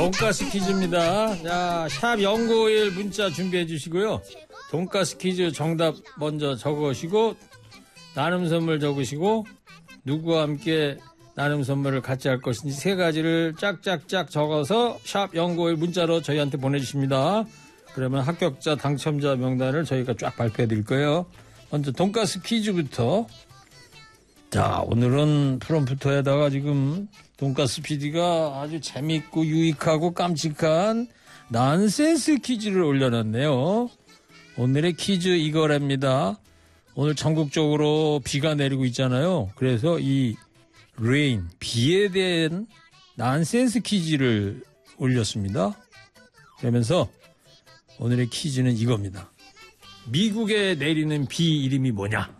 돈가스 퀴즈입니다. 자, 샵 0951 문자 준비해 주시고요. 돈가스 퀴즈 정답 먼저 적으시고 나눔 선물 적으시고 누구와 함께 나눔 선물을 같이 할 것인지 세 가지를 짝짝짝 적어서 샵 0951 문자로 저희한테 보내주십니다. 그러면 합격자 당첨자 명단을 저희가 쫙 발표해 드릴 거예요. 먼저 돈가스 퀴즈부터. 자, 오늘은 프롬프터에다가 지금 돈가스 PD가 아주 재밌고 유익하고 깜찍한 난센스 퀴즈를 올려놨네요. 오늘의 퀴즈 이거랍니다. 오늘 전국적으로 비가 내리고 있잖아요. 그래서 이 레인, 비에 대한 난센스 퀴즈를 올렸습니다. 그러면서 오늘의 퀴즈는 이겁니다. 미국에 내리는 비 이름이 뭐냐?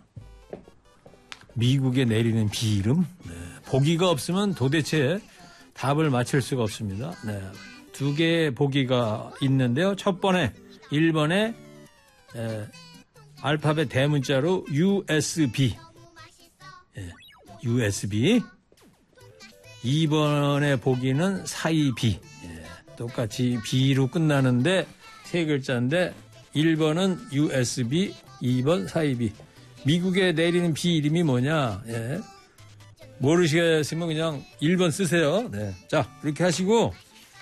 미국에 내리는 비 이름? 네. 보기가 없으면 도대체 답을 맞힐 수가 없습니다. 네. 두 개의 보기가 있는데요. 첫 번에 1번에 알파벳 대문자로 USB. USB. 2번의 보기는 사이비. 똑같이 B로 끝나는데 세 글자인데 1번은 USB, 2번 사이비. 미국에 내리는 비 이름이 뭐냐? 모르시겠으면 그냥 1번 쓰세요. 네. 자, 이렇게 하시고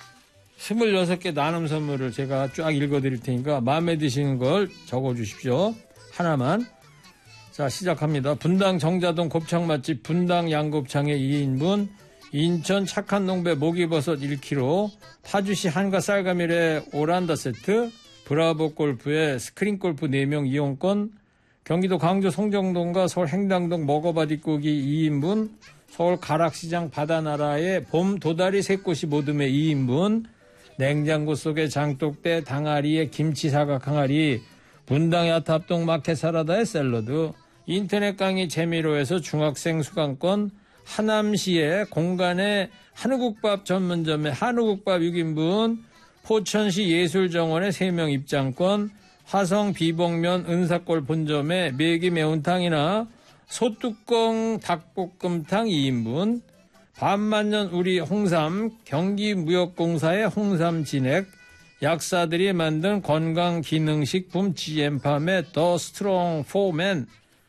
26개 나눔 선물을 제가 쫙 읽어드릴 테니까 마음에 드시는 걸 적어주십시오. 하나만. 자, 시작합니다. 분당 정자동 곱창 맛집 분당 양곱창의 2인분, 인천 착한 농배 목이버섯 1kg, 파주시 한가 쌀가밀의 오란다 세트, 브라보 골프의 스크린 골프 4명 이용권, 경기도 광주 송정동과 서울 행당동 먹어바디고기 2인분, 서울 가락시장 바다나라의 봄 도다리 새꽃이 모듬의 2인분, 냉장고 속의 장독대 당아리의 김치 사각 항아리, 분당 야탑동 마켓 사라다의 샐러드, 인터넷 강의 재미로에서 중학생 수강권, 하남시의 공간의 한우국밥 전문점의 한우국밥 6인분, 포천시 예술정원의 3명 입장권, 화성 비봉면 은사골 본점의 매기 매운탕이나 소뚜껑 닭볶음탕 2인분, 반만년 우리 홍삼 경기무역공사의 홍삼 진액, 약사들이 만든 건강기능식품 GM팜의 더 스트롱 포맨,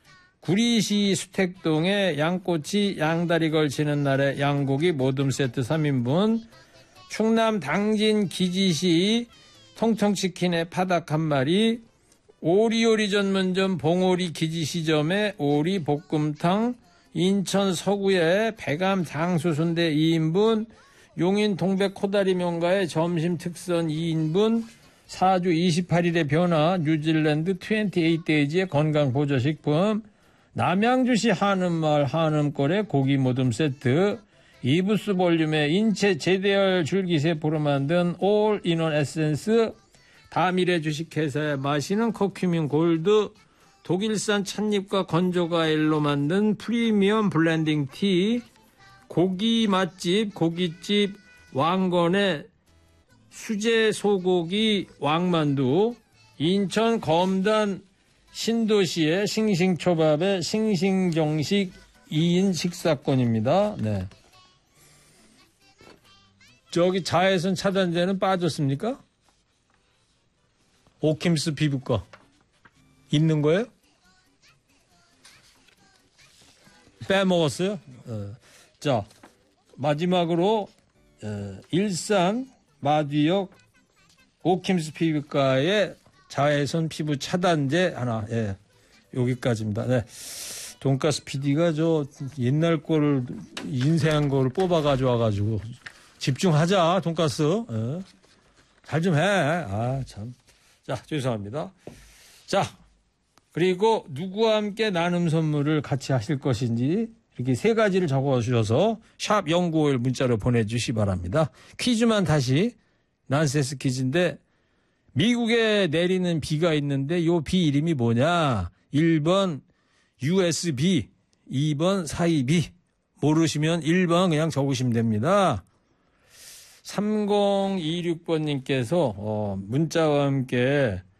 구리시 수택동의 양꼬치 양다리 걸치는 날의 양고기 모듬 세트 3인분, 충남 당진 기지시 통통치킨의 파닭 한 마리, 오리요리 전문점 봉오리 기지시점의 오리 볶음탕, 인천 서구의 배감 장수순대 2인분, 용인 동백 코다리 명가의 점심 특선 2인분, 사주 28일의 변화 뉴질랜드 28데이지의 건강보조식품, 남양주시 한음마을 한음골의 고기 모듬 세트, 이부스 볼륨의 인체 제대열 줄기세포로 만든 올인원 에센스, 다미래 주식회사의 마시는 커큐민 골드, 독일산 찻잎과 건조과일로 만든 프리미엄 블렌딩 티, 고기 맛집 고깃집 왕건의 수제 소고기 왕만두, 인천 검단 신도시의 싱싱초밥의 싱싱정식 2인 식사권입니다. 네. 저기 자외선 차단제는 빠졌습니까? 오킴스 피부과 있는 거예요? 빼먹었어요? 자, 마지막으로 일산 마두역 오킴스 피부과의 자외선 피부 차단제 하나. 여기까지입니다. 네. 돈가스 PD가 저 옛날 거를 인쇄한 거를 뽑아 가져와가지고 집중하자 돈가스. 잘 좀 해. 아 참. 자, 죄송합니다. 자, 그리고 누구와 함께 나눔 선물을 같이 하실 것인지 이렇게 세 가지를 적어주셔서 샵 0951 문자로 보내주시 바랍니다. 퀴즈만 다시 난센스 퀴즈인데 미국에 내리는 비가 있는데 요 비 이름이 뭐냐? 1번 USB, 2번 사이비. 모르시면 1번 그냥 적으시면 됩니다. 3026번님께서 문자와 함께